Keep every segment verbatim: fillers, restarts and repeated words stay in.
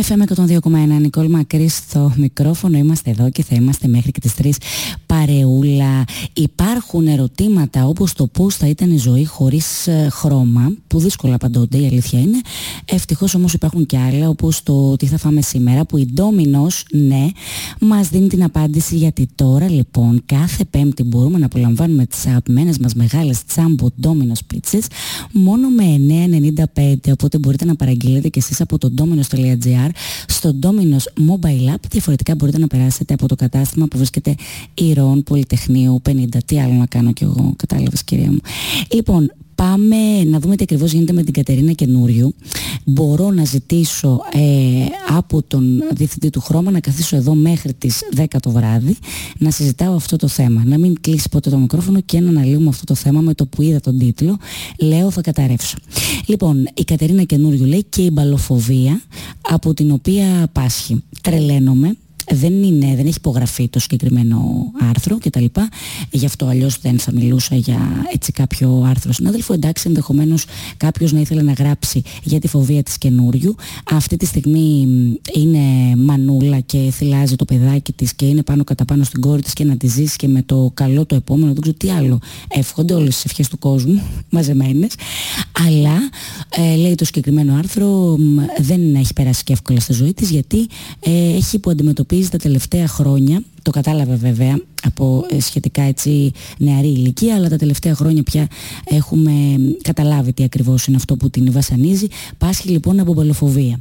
εφ εμ εκατόν δύο κόμμα ένα, Νικόλ Μακρύ στο μικρόφωνο. Είμαστε εδώ και θα είμαστε μέχρι και τις τρεις παρεούλα. Υπάρχουν ερωτήματα όπως το πώς θα ήταν η ζωή χωρίς χρώμα, που δύσκολα απαντώνται, η αλήθεια είναι. Ευτυχώς όμως υπάρχουν και άλλα, όπως το τι θα φάμε σήμερα, που η Domino's, ναι, μας δίνει την απάντηση. Γιατί τώρα λοιπόν κάθε Πέμπτη μπορούμε να απολαμβάνουμε τις αγαπημένες μας μεγάλες Jumbo Domino's πίτσες μόνο με εννιά ενενήντα πέντε. Οπότε μπορείτε να παραγγείλετε και εσείς από το dominos τελεία gr στο Domino's Mobile App. Διαφορετικά μπορείτε να περάσετε από το κατάστημα που βρίσκεται Ηρών Πολυτεχνείου πενήντα. Τι άλλο να κάνω κι εγώ, κατάλαβες κυρία μου. Λοιπόν, πάμε να δούμε τι ακριβώς γίνεται με την Κατερίνα Καινούριου. Μπορώ να ζητήσω ε, από τον διευθυντή του Χρώμα να καθίσω εδώ μέχρι τις δέκα το βράδυ να συζητάω αυτό το θέμα. Να μην κλείσει ποτέ το μικρόφωνο και να αναλύουμε αυτό το θέμα. Με το που είδα τον τίτλο, λέω θα καταρρεύσω. Λοιπόν, η Κατερίνα Καινούριου λέει και η μπαλοφοβία από την οποία πάσχει. Τρελαίνομαι. Δεν, είναι, δεν έχει υπογραφεί το συγκεκριμένο άρθρο κτλ. Γι' αυτό αλλιώς δεν θα μιλούσα για έτσι κάποιο άρθρο συνάδελφο. Εντάξει, ενδεχομένως κάποιος να ήθελε να γράψει για τη φοβία της Καινούριου. Αυτή τη στιγμή είναι μανούλα και θυλάζει το παιδάκι της και είναι πάνω κατά πάνω στην κόρη της και να τη ζήσει και με το καλό το επόμενο. Δεν ξέρω τι άλλο εύχονται, όλες τις ευχές του κόσμου μαζεμένες. Αλλά ε, λέει το συγκεκριμένο άρθρο δεν έχει περάσει και εύκολα στη ζωή της, γιατί ε, έχει υποαντιμετωπίσει τα τελευταία χρόνια, το κατάλαβε βέβαια από σχετικά έτσι νεαρή ηλικία, αλλά τα τελευταία χρόνια πια έχουμε καταλάβει τι ακριβώς είναι αυτό που την βασανίζει. Πάσχει λοιπόν από μπαλοφοβία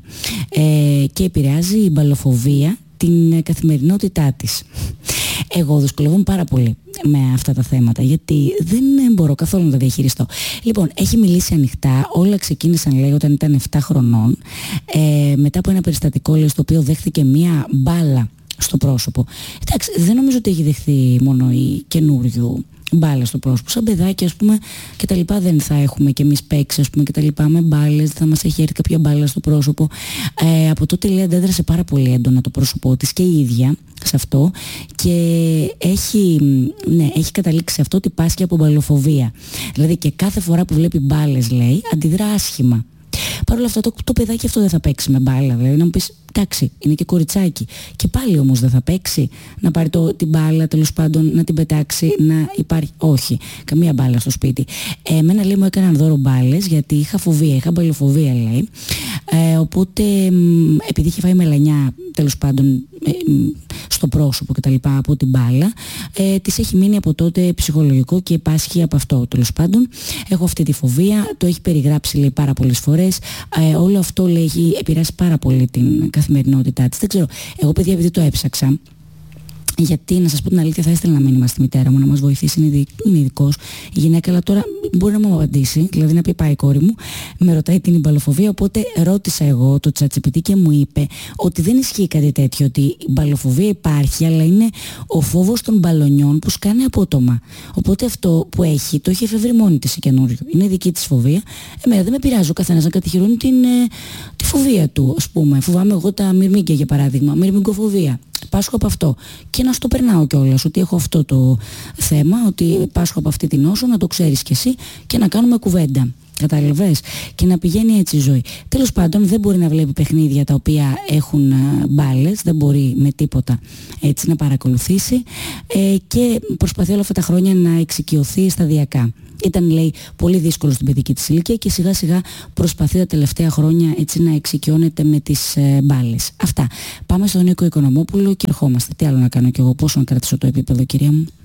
ε, και επηρεάζει η μπαλοφοβία την καθημερινότητά της. Εγώ δυσκολεύομαι πάρα πολύ με αυτά τα θέματα, γιατί δεν μπορώ καθόλου να τα διαχειριστώ. Λοιπόν, έχει μιλήσει ανοιχτά. Όλα ξεκίνησαν, λέει, όταν ήταν επτά χρονών, ε, μετά από ένα περιστατικό, λέει, στο οποίο δέχθηκε μία μπάλα στο πρόσωπο. Εντάξει, δεν νομίζω ότι έχει δεχθεί μόνο η Καινούριου μπάλα στο πρόσωπο. Σαν παιδάκι, ας πούμε, και τα λοιπά, δεν θα έχουμε κι εμείς παίξει, ας πούμε, και τα λοιπά, με μπάλες, δεν θα μας έχει έρθει κάποια μπάλα στο πρόσωπο. Ε, από τότε, λέει, αντέδρασε πάρα πολύ έντονα το πρόσωπό της και η ίδια σε αυτό, και έχει, ναι, έχει καταλήξει σε αυτό ότι πάσχει από μπαλοφοβία. Δηλαδή και κάθε φορά που βλέπει μπάλες, λέει, αντιδρά άσχημα. Παρ' όλα αυτά το, το παιδάκι αυτό δεν θα παίξει με μπάλα. Δηλαδή να μου πεις, εντάξει, είναι και κοριτσάκι. Και πάλι όμως δεν θα παίξει να πάρει το, την μπάλα, τέλος πάντων, να την πετάξει, να υπάρχει. Όχι, καμία μπάλα στο σπίτι. Ε, εμένα, λέει, μου έκαναν δώρο μπάλες γιατί είχα φοβία, είχα μπαλοφοβία, λέει. Ε, οπότε, επειδή είχε φάει μελανιά, τέλος πάντων, ε, στο πρόσωπο κτλ. Από την μπάλα, ε, της έχει μείνει από τότε ψυχολογικό και πάσχει από αυτό. Τέλος πάντων, έχω αυτή τη φοβία, το έχει περιγράψει, λέει, πάρα πολλές φορές. Ε, όλο αυτό, λέει, έχει επηρεάσει πάρα πολύ την καθημερινότητά της. Δεν ξέρω. Εγώ, παιδιά, επειδή το έψαξα, γιατί να σας πω την αλήθεια, θα ήθελα να μείνει στη μητέρα μου να μας βοηθήσει. Είναι, είναι ειδικός η γυναίκα, αλλά τώρα μπορεί να μου απαντήσει. Δηλαδή να πει, πάει η κόρη μου, με ρωτάει την μπαλοφοβία. Οπότε ρώτησα εγώ το ChatGPT και μου είπε ότι δεν ισχύει κάτι τέτοιο, ότι η μπαλοφοβία υπάρχει, αλλά είναι ο φόβος των μπαλονιών που σκάνε απότομα. Οπότε αυτό που έχει, το έχει εφεύρει μόνη της η Καινούριου. Είναι δική της φοβία. Εμένα δεν με πειράζει ο καθένας να κατοχυρώνει την, ε, τη φοβία του, ας πούμε. Φοβάμαι εγώ τα μυρμήγκια, για παράδειγμα, μυρμηγκοφοβία. Πάσχω από αυτό. Και να στο περνάω κιόλας, ότι έχω αυτό το θέμα, ότι πάσχω από αυτή την νόσο, να το ξέρεις κι εσύ και να κάνουμε κουβέντα. Κατάλαβες? Και να πηγαίνει έτσι η ζωή. Τέλος πάντων, δεν μπορεί να βλέπει παιχνίδια τα οποία έχουν μπάλες, δεν μπορεί με τίποτα έτσι να παρακολουθήσει, ε, και προσπαθεί όλα αυτά τα χρόνια να εξοικειωθεί σταδιακά. Ήταν, λέει, πολύ δύσκολο στην παιδική της ηλικία και σιγά σιγά προσπαθεί τα τελευταία χρόνια έτσι να εξοικειώνεται με τις ε, μπάλες. Αυτά. Πάμε στον Νίκο Οικονομόπουλο και ερχόμαστε. Τι άλλο να κάνω κι εγώ, πόσο να κρατήσω το επίπεδο, κυρία μου?